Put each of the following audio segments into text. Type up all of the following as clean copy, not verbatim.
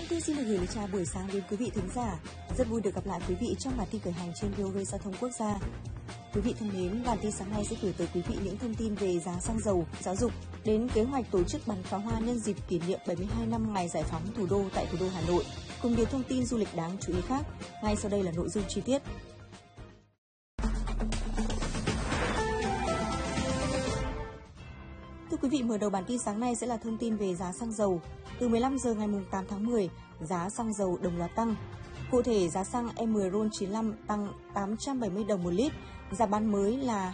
Tin xin được gửi lời chào buổi sáng đến quý vị thính giả. Rất vui được gặp lại quý vị trong bản tin khởi hành trên VOV Giao thông Quốc gia. Quý vị thân mến, bản tin sáng nay sẽ gửi tới quý vị những thông tin về giá xăng dầu, giáo dục, đến kế hoạch tổ chức bắn pháo hoa nhân dịp kỷ niệm 72 năm ngày giải phóng thủ đô tại thủ đô Hà Nội, cùng nhiều thông tin du lịch đáng chú ý khác. Ngay sau đây là nội dung chi tiết. Thưa quý vị, mở đầu bản tin sáng nay sẽ là thông tin về giá xăng dầu. Từ 15 giờ ngày 8 tháng 10, giá xăng dầu đồng loạt tăng. Cụ thể, giá xăng E10 RON95 tăng 870 đồng một lít, giá bán mới là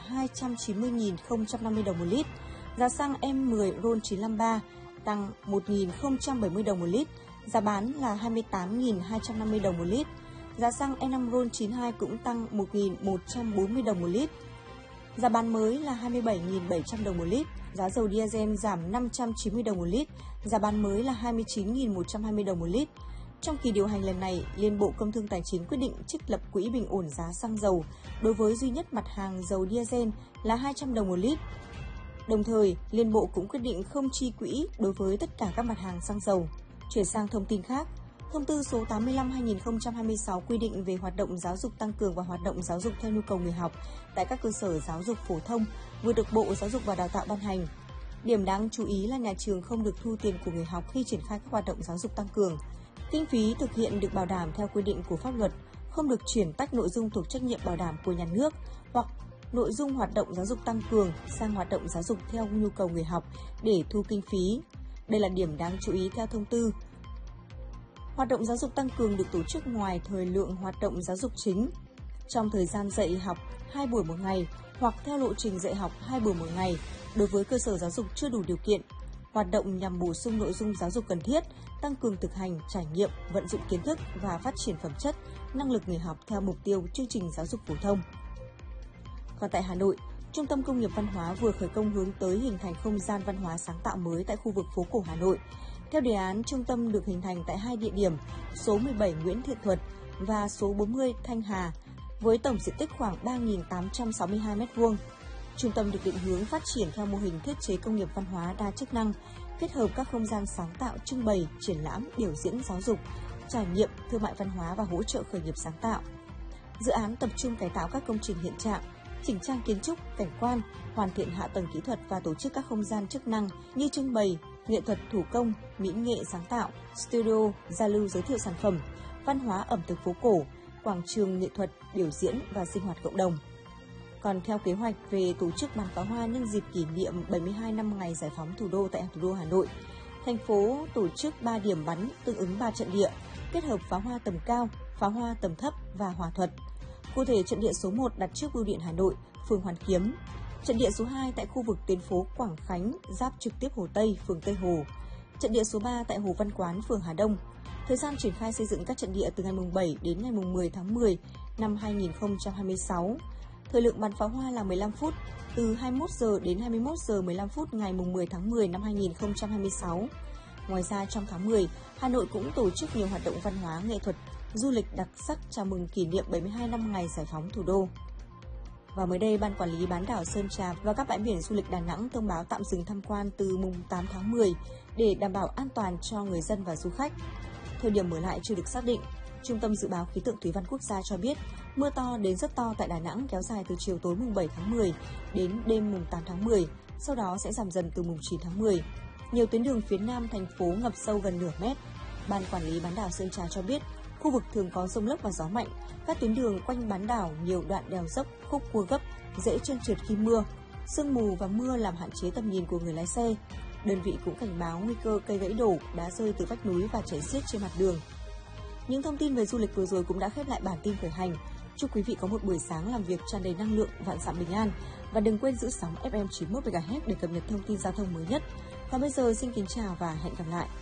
290.050 đồng một lít. Giá xăng E10 RON953 tăng 1.070 đồng một lít, giá bán là 28.250 đồng một lít. Giá xăng E5 RON92 cũng tăng 1.140 đồng một lít, giá bán mới là 27.700 đồng một lít. Giá dầu diesel giảm 590 đồng một lít, giá bán mới là 29.120 đồng một lít. Trong kỳ điều hành lần này, Liên Bộ Công Thương Tài chính quyết định trích lập quỹ bình ổn giá xăng dầu đối với duy nhất mặt hàng dầu diesel là 200 đồng một lít. Đồng thời, Liên Bộ cũng quyết định không chi quỹ đối với tất cả các mặt hàng xăng dầu. Chuyển sang thông tin khác, Thông tư số 85/2026 quy định về hoạt động giáo dục tăng cường và hoạt động giáo dục theo nhu cầu người học tại các cơ sở giáo dục phổ thông vừa được Bộ Giáo dục và Đào tạo ban hành. Điểm đáng chú ý là nhà trường không được thu tiền của người học khi triển khai các hoạt động giáo dục tăng cường. Kinh phí thực hiện được bảo đảm theo quy định của pháp luật, không được chuyển tách nội dung thuộc trách nhiệm bảo đảm của nhà nước hoặc nội dung hoạt động giáo dục tăng cường sang hoạt động giáo dục theo nhu cầu người học để thu kinh phí. Đây là điểm đáng chú ý theo thông tư. Hoạt động giáo dục tăng cường được tổ chức ngoài thời lượng hoạt động giáo dục chính, trong thời gian dạy học 2 buổi một ngày hoặc theo lộ trình dạy học 2 buổi một ngày đối với cơ sở giáo dục chưa đủ điều kiện. Hoạt động nhằm bổ sung nội dung giáo dục cần thiết, tăng cường thực hành, trải nghiệm, vận dụng kiến thức và phát triển phẩm chất, năng lực người học theo mục tiêu chương trình giáo dục phổ thông. Còn tại Hà Nội, Trung tâm Công nghiệp Văn hóa vừa khởi công hướng tới hình thành không gian văn hóa sáng tạo mới tại khu vực phố cổ Hà Nội. Theo đề án, trung tâm được hình thành tại 2 địa điểm, số 17 Nguyễn Thiện Thuật và số 40 Thanh Hà, với tổng diện tích khoảng 3.862 m2. Trung tâm được định hướng phát triển theo mô hình thiết chế công nghiệp văn hóa đa chức năng, kết hợp các không gian sáng tạo, trưng bày, triển lãm, biểu diễn giáo dục, trải nghiệm, thương mại văn hóa và hỗ trợ khởi nghiệp sáng tạo. Dự án tập trung cải tạo các công trình hiện trạng, chỉnh trang kiến trúc, cảnh quan, hoàn thiện hạ tầng kỹ thuật và tổ chức các không gian chức năng như trưng bày, nghệ thuật thủ công, mỹ nghệ sáng tạo, studio, giao lưu giới thiệu sản phẩm, văn hóa ẩm thực phố cổ, quảng trường nghệ thuật, biểu diễn và sinh hoạt cộng đồng. Còn theo kế hoạch về tổ chức bắn pháo hoa nhân dịp kỷ niệm 72 năm ngày giải phóng thủ đô tại thủ đô Hà Nội, thành phố tổ chức 3 điểm bắn tương ứng 3 trận địa, kết hợp pháo hoa tầm cao, pháo hoa tầm thấp và hỏa thuật. Cụ thể, trận địa số 1 đặt trước Bưu điện Hà Nội, phường Hoàn Kiếm. Trận địa số 2 tại khu vực tuyến phố Quảng Khánh, giáp trực tiếp Hồ Tây, phường Tây Hồ. Trận địa số 3 tại Hồ Văn Quán, phường Hà Đông. Thời gian triển khai xây dựng các trận địa từ ngày 7 đến ngày 10 tháng 10 năm 2026. Thời lượng bắn pháo hoa là 15 phút, từ 21 giờ đến 21 giờ 15 phút ngày 10 tháng 10 năm 2026. Ngoài ra, trong tháng 10, Hà Nội cũng tổ chức nhiều hoạt động văn hóa, nghệ thuật, du lịch đặc sắc chào mừng kỷ niệm 72 năm ngày giải phóng thủ đô. Và mới đây, Ban Quản lý bán đảo Sơn Trà và các bãi biển du lịch Đà Nẵng thông báo tạm dừng tham quan từ mùng 8 tháng 10 để đảm bảo an toàn cho người dân và du khách. Thời điểm mở lại chưa được xác định. Trung tâm Dự báo Khí tượng Thủy văn Quốc gia cho biết, mưa to đến rất to tại Đà Nẵng kéo dài từ chiều tối mùng 7 tháng 10 đến đêm mùng 8 tháng 10, sau đó sẽ giảm dần từ mùng 9 tháng 10. Nhiều tuyến đường phía nam thành phố ngập sâu gần nửa mét. Ban Quản lý bán đảo Sơn Trà cho biết, khu vực thường có dông lốc và gió mạnh. Các tuyến đường quanh bán đảo nhiều đoạn đèo dốc, khúc cua gấp, dễ trơn trượt khi mưa. Sương mù và mưa làm hạn chế tầm nhìn của người lái xe. Đơn vị cũng cảnh báo nguy cơ cây gãy đổ, đá rơi từ vách núi và chảy xiết trên mặt đường. Những thông tin về du lịch vừa rồi cũng đã khép lại bản tin khởi hành. Chúc quý vị có một buổi sáng làm việc tràn đầy năng lượng, vạn dặm bình an. Và đừng quên giữ sóng FM 91 MHz để cập nhật thông tin giao thông mới nhất. Còn bây giờ xin kính chào và hẹn gặp lại.